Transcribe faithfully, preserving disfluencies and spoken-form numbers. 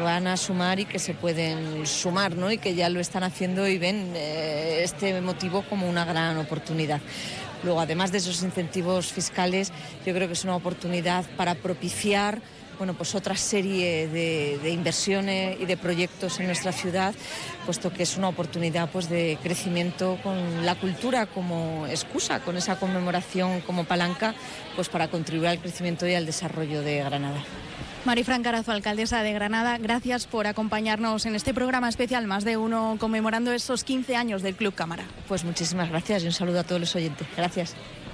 van a sumar y que se pueden sumar, ¿no? Y que ya lo están haciendo y ven eh, este motivo como una gran oportunidad. Luego, además de esos incentivos fiscales, yo creo que es una oportunidad para propiciar bueno, pues otra serie de, de inversiones y de proyectos en nuestra ciudad, puesto que es una oportunidad pues de crecimiento con la cultura como excusa, con esa conmemoración como palanca, pues para contribuir al crecimiento y al desarrollo de Granada. Marifran Carazo, alcaldesa de Granada, gracias por acompañarnos en este programa especial Más de Uno, conmemorando esos quince años del Club Cámara. Pues muchísimas gracias y un saludo a todos los oyentes. Gracias.